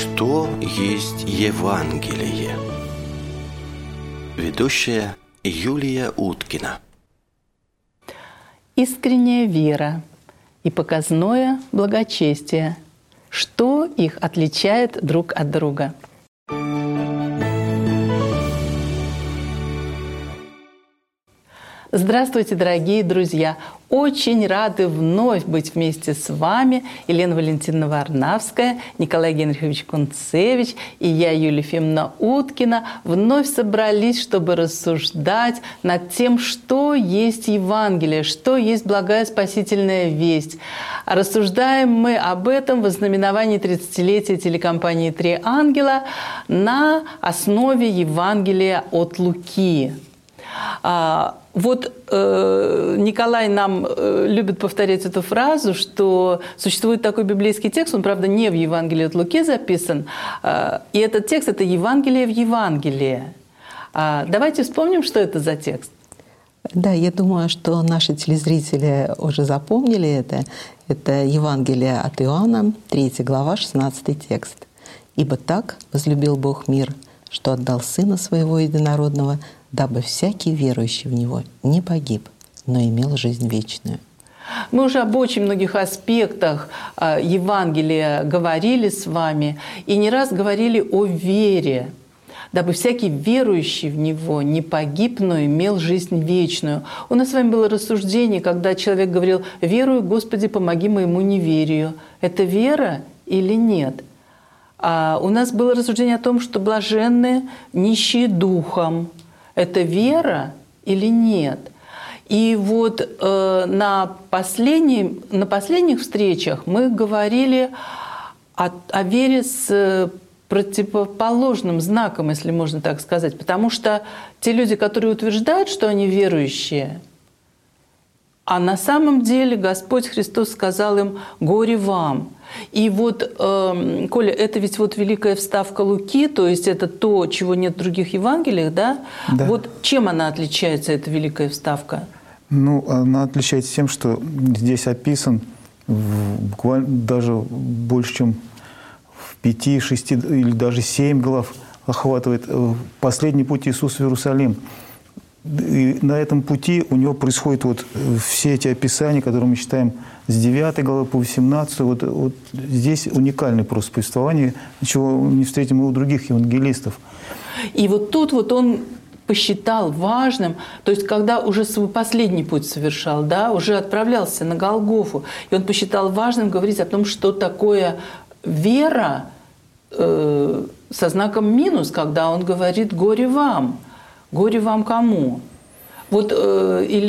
Что есть Евангелие? Ведущая Юлия Уткина. Искренняя вера и показное благочестие. Что их отличает друг от друга? Здравствуйте, дорогие друзья! Очень рады вновь быть вместе с вами. Елена Валентиновна Варнавская, Николай Генрихович Кунцевич и я, Юлия Ефимовна Уткина, вновь собрались, чтобы рассуждать над тем, что есть Евангелие, что есть благая спасительная весть. Рассуждаем мы об этом в ознаменовании 30-летия телекомпании «Три ангела» на основе Евангелия от Луки. Николай нам любит повторять эту фразу, что существует такой библейский текст, он, правда, не в Евангелии от Луки записан, и этот текст – это Евангелие в Евангелии. Давайте вспомним, что это за текст. Да, я думаю, что наши телезрители уже запомнили это. Это Евангелие от Иоанна, 3 глава, 16 текст. «Ибо так возлюбил Бог мир, что отдал Сына Своего Единородного, дабы всякий верующий в Него не погиб, но имел жизнь вечную». Мы уже об очень многих аспектах Евангелия говорили с вами, и не раз говорили о вере, дабы всякий верующий в Него не погиб, но имел жизнь вечную. У нас с вами было рассуждение, когда человек говорил: «Верую, Господи, помоги моему неверию». Это вера или нет? У нас было рассуждение о том, что блаженны нищие духом. Это вера или нет? И вот на последних встречах мы говорили о вере с противоположным знаком, если можно так сказать. Потому что те люди, которые утверждают, что они верующие, а на самом деле Господь Христос сказал им: «Горе вам». И вот, Коля, это ведь вот великая вставка Луки, то есть это то, чего нет в других Евангелиях, да? Да. Вот чем она отличается, эта великая вставка? Она отличается тем, что здесь описан буквально даже больше, чем в 5, 6 или даже 7 глав охватывает последний путь Иисуса в Иерусалим. И на этом пути у него происходят вот все эти описания, которые мы читаем с 9 главы по 18. Вот здесь уникальное просто повествование, чего не встретим и у других евангелистов. И вот тут вот он посчитал важным, то есть когда уже свой последний путь совершал, да, уже отправлялся на Голгофу, и он посчитал важным говорить о том, что такое вера со знаком минус, когда он говорит: «Горе вам». Горе вам кому? Вот